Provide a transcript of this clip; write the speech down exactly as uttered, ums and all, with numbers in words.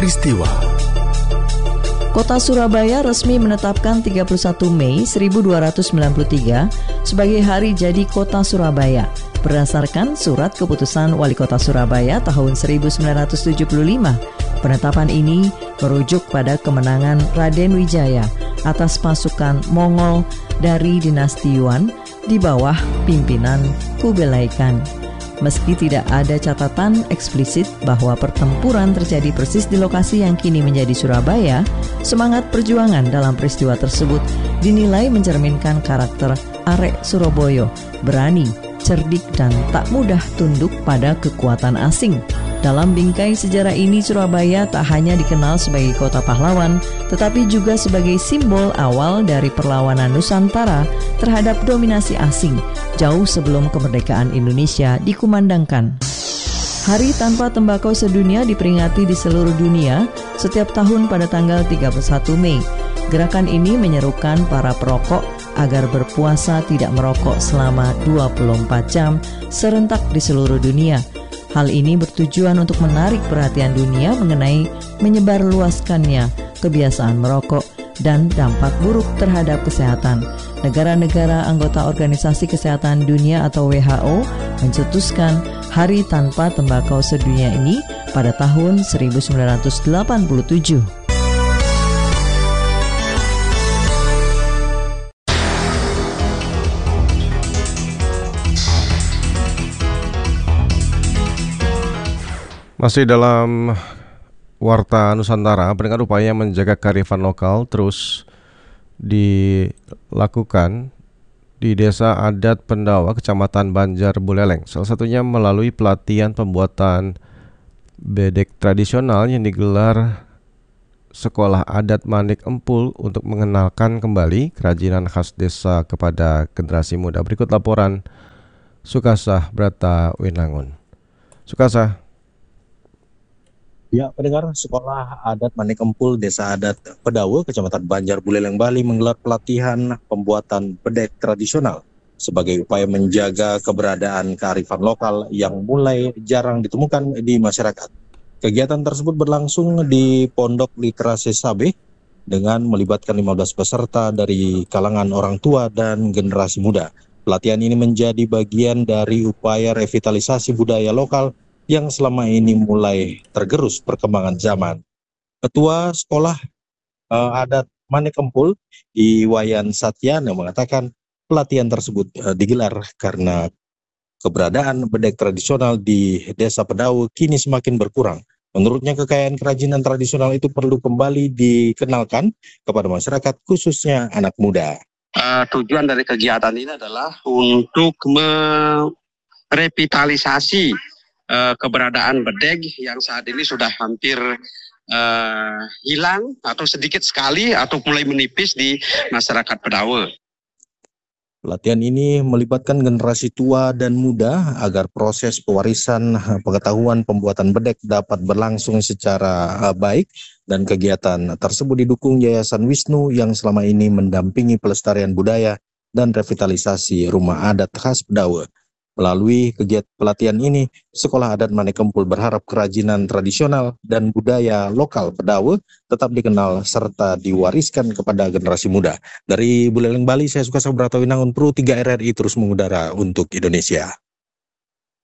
peristiwa. Kota Surabaya resmi menetapkan tiga puluh satu Mei seribu dua ratus sembilan puluh tiga sebagai Hari Jadi Kota Surabaya berdasarkan Surat Keputusan Wali Kota Surabaya tahun seribu sembilan ratus tujuh puluh lima. Penetapan ini merujuk pada kemenangan Raden Wijaya atas pasukan Mongol dari dinasti Yuan di bawah pimpinan Kubilai Khan. Meski tidak ada catatan eksplisit bahwa pertempuran terjadi persis di lokasi yang kini menjadi Surabaya, semangat perjuangan dalam peristiwa tersebut dinilai mencerminkan karakter arek Surabaya, berani, cerdik, dan tak mudah tunduk pada kekuatan asing. Dalam bingkai sejarah ini, Surabaya tak hanya dikenal sebagai kota pahlawan, tetapi juga sebagai simbol awal dari perlawanan Nusantara terhadap dominasi asing, jauh sebelum kemerdekaan Indonesia dikumandangkan. Hari Tanpa Tembakau Sedunia diperingati di seluruh dunia setiap tahun pada tanggal tiga puluh satu Mei. Gerakan ini menyerukan para perokok agar berpuasa tidak merokok selama dua puluh empat jam serentak di seluruh dunia. Hal ini bertujuan untuk menarik perhatian dunia mengenai menyebarluaskannya kebiasaan merokok dan dampak buruk terhadap kesehatan. Negara-negara anggota Organisasi Kesehatan Dunia atau W H O mencetuskan Hari Tanpa Tembakau Sedunia ini pada tahun seribu sembilan ratus delapan puluh tujuh. Masih dalam Warta Nusantara, pendengar, upaya menjaga kearifan lokal terus dilakukan di Desa Adat Pendawa, Kecamatan Banjar Buleleng. Salah satunya melalui pelatihan pembuatan bedek tradisional yang digelar Sekolah Adat Manik Empul untuk mengenalkan kembali kerajinan khas desa kepada generasi muda. Berikut laporan Sukasah Brata Winangun. Sukasah. Ya, pendengar, Sekolah Adat Manik Empul Desa Adat Pendawa, Kecamatan Banjar Buleleng, Bali menggelar pelatihan pembuatan bedek tradisional sebagai upaya menjaga keberadaan kearifan lokal yang mulai jarang ditemukan di masyarakat. Kegiatan tersebut berlangsung di Pondok Literasi Sabe dengan melibatkan lima belas peserta dari kalangan orang tua dan generasi muda. Pelatihan ini menjadi bagian dari upaya revitalisasi budaya lokal yang selama ini mulai tergerus perkembangan zaman. Ketua Sekolah uh, Adat Manik Empul Iwayan Satyana mengatakan pelatihan tersebut uh, digelar karena keberadaan bedek tradisional di Desa Pendawa kini semakin berkurang. Menurutnya, kekayaan kerajinan tradisional itu perlu kembali dikenalkan kepada masyarakat, khususnya anak muda. Uh, tujuan dari kegiatan ini adalah untuk merevitalisasi Uh, keberadaan bedeg yang saat ini sudah hampir uh, hilang atau sedikit sekali atau mulai menipis di masyarakat Pendawa. Pelatihan ini melibatkan generasi tua dan muda agar proses pewarisan pengetahuan pembuatan bedeg dapat berlangsung secara uh, baik, dan kegiatan tersebut didukung Yayasan Wisnu yang selama ini mendampingi pelestarian budaya dan revitalisasi rumah adat khas Pendawa. Melalui kegiatan pelatihan ini, Sekolah Adat Manik Empul berharap kerajinan tradisional dan budaya lokal Pendawa tetap dikenal serta diwariskan kepada generasi muda. Dari Buleleng, Bali, saya Sukasah Brata Winangun, Pro tiga R R I terus mengudara untuk Indonesia.